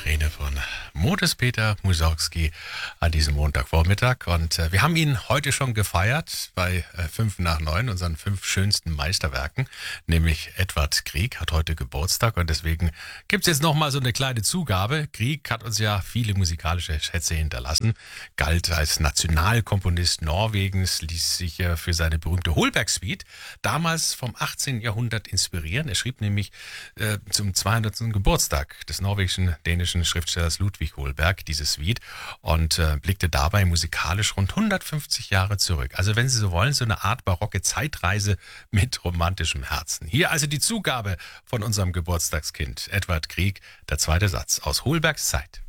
Migräne von Modest Peter Mussorgsky an diesem Montagvormittag. Und wir haben ihn heute schon gefeiert bei 5 nach 9, unseren 5 schönsten Meisterwerken. Nämlich Edvard Grieg hat heute Geburtstag und deswegen gibt es jetzt nochmal so eine kleine Zugabe. Grieg hat uns ja viele musikalische Schätze hinterlassen, galt als Nationalkomponist Norwegens, ließ sich für seine berühmte Holberg-Suite damals vom 18. Jahrhundert inspirieren. Er schrieb nämlich zum 200. Geburtstag des norwegischen-dänischen Schriftstellers Ludwig Holberg diese Suite und blickte dabei musikalisch rund 150 Jahre zurück. Also wenn Sie so wollen, so eine Art barocke Zeitreise mit romantischem Herzen. Hier also die Zugabe von unserem Geburtstagskind Edvard Grieg, der zweite Satz aus Holbergs Zeit.